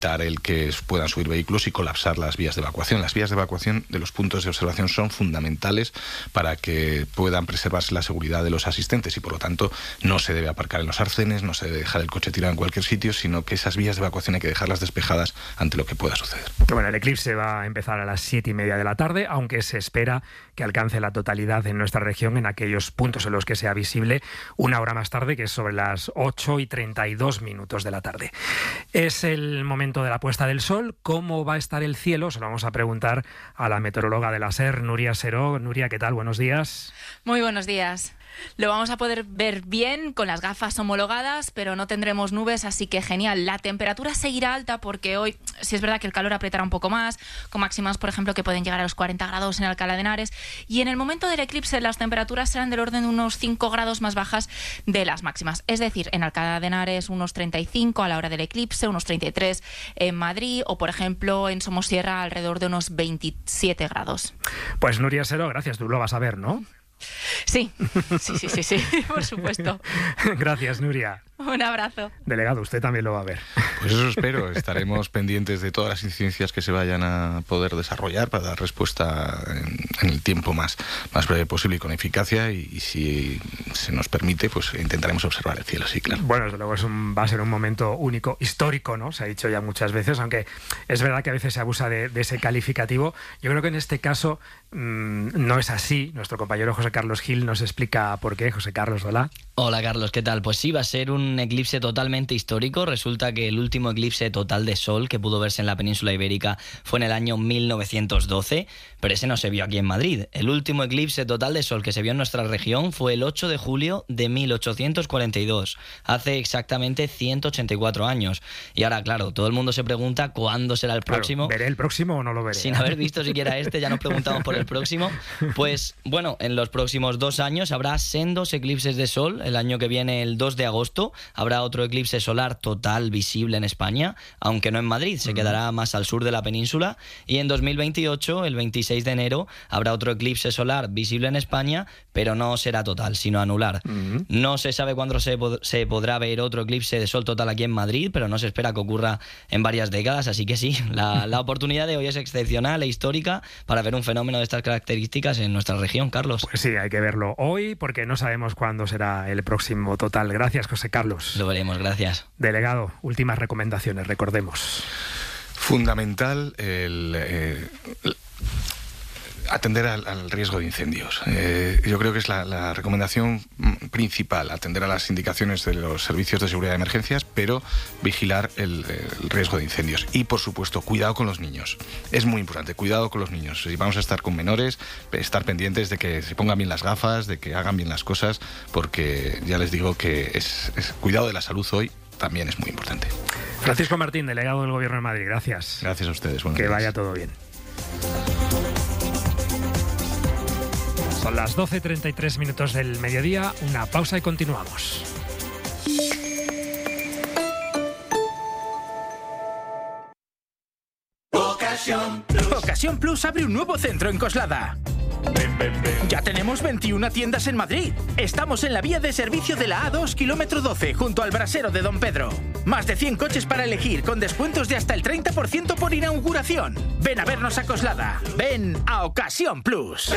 el que puedan subir vehículos y colapsar las vías de evacuación. Las vías de evacuación de los puntos de observación son fundamentales para que puedan preservarse la seguridad de los asistentes y, por lo tanto, no se debe aparcar en los arcenes, no se debe dejar el coche tirado en cualquier sitio, sino que esas vías de evacuación hay que dejarlas despejadas ante lo que pueda suceder. Bueno, el eclipse va a empezar a las 7:30 de la tarde, aunque se espera que alcance la totalidad en nuestra región en aquellos puntos en los que sea visible una hora más tarde, que es sobre las 8:32 de la tarde. Es el momento de la puesta del sol. ¿Cómo va a estar el cielo? Se lo vamos a preguntar a la meteoróloga de la SER, Núria Seró. Núria, ¿qué tal? Buenos días. Muy buenos días. Lo vamos a poder ver bien con las gafas homologadas, pero no tendremos nubes, así que genial. La temperatura seguirá alta porque hoy sí es verdad que el calor apretará un poco más, con máximas, por ejemplo, que pueden llegar a los 40 grados en Alcalá de Henares. Y en el momento del eclipse las temperaturas serán del orden de unos 5 grados más bajas de las máximas. Es decir, en Alcalá de Henares unos 35 a la hora del eclipse, unos 33 en Madrid o, por ejemplo, en Somosierra alrededor de unos 27 grados. Pues Núria Seró, gracias. Tú lo vas a ver, ¿no? Sí, por supuesto. Gracias, Núria. Un abrazo. Delegado, usted también lo va a ver. Pues eso espero. Estaremos pendientes de todas las incidencias que se vayan a poder desarrollar para dar respuesta en el tiempo más breve posible y con eficacia. Y si se nos permite, pues intentaremos observar el cielo, sí, claro. Bueno, desde luego va a ser un momento único, histórico, ¿no? Se ha dicho ya muchas veces, aunque es verdad que a veces se abusa de ese calificativo. Yo creo que en este caso no es así. Nuestro compañero José Carlos Gil nos explica por qué. José Carlos, hola. Hola, Carlos, ¿qué tal? Pues sí, va a ser un eclipse totalmente histórico. Resulta que el último eclipse total de sol que pudo verse en la península ibérica fue en el año 1912, pero ese no se vio aquí en Madrid. El último eclipse total de sol que se vio en nuestra región fue el 8 de julio de 1842, hace exactamente 184 años. Y ahora, claro, todo el mundo se pregunta cuándo será el próximo. ¿Veré el próximo o no lo veré? Sin haber visto siquiera ya nos preguntamos por el próximo. Pues bueno, en los próximos 2 años habrá sendos eclipses de sol. El año que viene, el 2 de agosto, habrá otro eclipse solar total visible en España, aunque no en Madrid, se quedará más al sur de la península. Y en 2028, el 26 de enero, habrá otro eclipse solar visible en España, pero no será total, sino anular. No se sabe cuándo se podrá ver otro eclipse de sol total aquí en Madrid, pero no se espera que ocurra en varias décadas, así que sí, la oportunidad de hoy es excepcional e histórica para ver un fenómeno de estas características en nuestra región, Carlos. Pues sí, hay que verlo hoy porque no sabemos cuándo será el próximo total. Gracias, José Carlos. Lo veremos, gracias. Delegado, últimas recomendaciones, recordemos. Fundamental atender al riesgo de incendios. Yo creo que es la recomendación principal, atender a las indicaciones de los servicios de seguridad de emergencias, pero vigilar el riesgo de incendios. Y, por supuesto, cuidado con los niños. Es muy importante, cuidado con los niños. Si vamos a estar con menores, estar pendientes de que se pongan bien las gafas, de que hagan bien las cosas, porque ya les digo que es cuidado de la salud hoy también es muy importante. Francisco Martín, delegado del Gobierno de Madrid, gracias. Gracias a ustedes. Que vaya todo bien. Son las 12:33 del mediodía, una pausa y continuamos. Ocasión Plus abre un nuevo centro en Coslada. Ya tenemos 21 tiendas en Madrid. Estamos en la vía de servicio de la A2, kilómetro 12, junto al brasero de Don Pedro. Más de 100 coches para elegir, con descuentos de hasta el 30% por inauguración. Ven a vernos a Coslada. Ven a Ocasión Plus.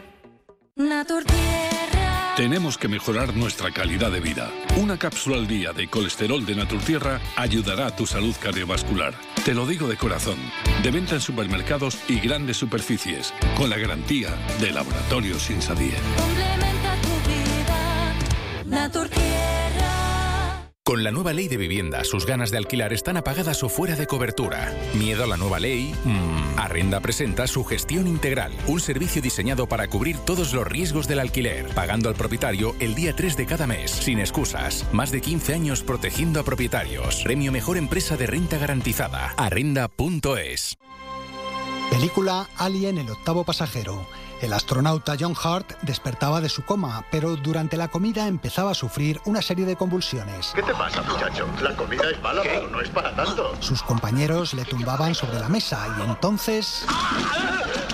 Naturtierra. Tenemos que mejorar nuestra calidad de vida. Una cápsula al día de colesterol de Naturtierra ayudará a tu salud cardiovascular. Te lo digo de corazón. De venta en supermercados y grandes superficies, con la garantía de Laboratorios Insadier. Complementa tu vida, Naturtierra. Con la nueva ley de vivienda, sus ganas de alquilar están apagadas o fuera de cobertura. ¿Miedo a la nueva ley? Arrenda presenta su gestión integral, un servicio diseñado para cubrir todos los riesgos del alquiler, pagando al propietario el día 3 de cada mes, sin excusas. Más de 15 años protegiendo a propietarios. Premio Mejor Empresa de Renta Garantizada. Arrenda.es. Película Alien, el octavo pasajero. El astronauta John Hurt despertaba de su coma, pero durante la comida empezaba a sufrir una serie de convulsiones. ¿Qué te pasa, muchacho? La comida es mala, pero no es para tanto. Sus compañeros le tumbaban sobre la mesa y entonces...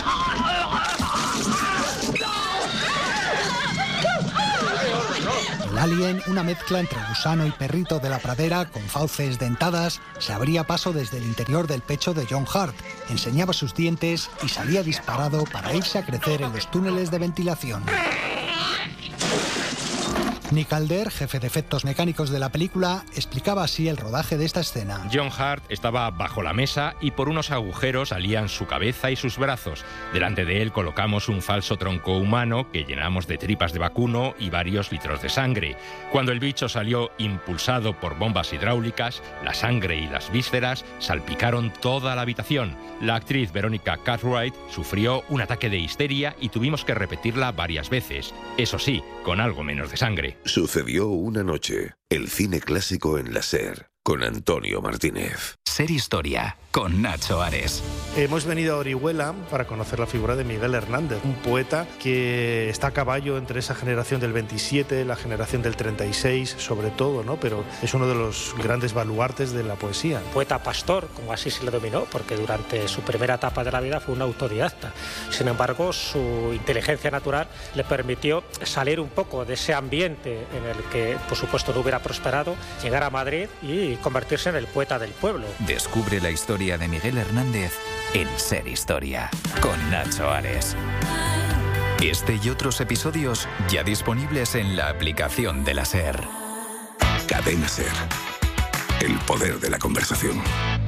El Alien, una mezcla entre gusano y perrito de la pradera con fauces dentadas, se abría paso desde el interior del pecho de John Hurt, enseñaba sus dientes y salía disparado para irse a crecer en los túneles de ventilación. Nick Calder, jefe de efectos mecánicos de la película, explicaba así el rodaje de esta escena. John Hurt estaba bajo la mesa y por unos agujeros salían su cabeza y sus brazos. Delante de él colocamos un falso tronco humano que llenamos de tripas de vacuno y varios litros de sangre. Cuando el bicho salió impulsado por bombas hidráulicas, la sangre y las vísceras salpicaron toda la habitación. La actriz Veronica Cartwright sufrió un ataque de histeria y tuvimos que repetirla varias veces. Eso sí, con algo menos de sangre. Sucedió una noche. El cine clásico en la SER, con Antonio Martínez. Ser Historia, con Nacho Ares. Hemos venido a Orihuela para conocer la figura de Miguel Hernández, un poeta que está a caballo entre esa generación del 27, la generación del 36, sobre todo, ¿no? Pero es uno de los grandes baluartes de la poesía. Poeta pastor, como así se le dominó, porque durante su primera etapa de la vida fue un autodidacta. Sin embargo, su inteligencia natural le permitió salir un poco de ese ambiente en el que, por supuesto, no hubiera prosperado, llegar a Madrid y convertirse en el poeta del pueblo. Descubre la historia de Miguel Hernández en Ser Historia, con Nacho Ares. Este y otros episodios ya disponibles en la aplicación de la SER. Cadena SER. El poder de la conversación.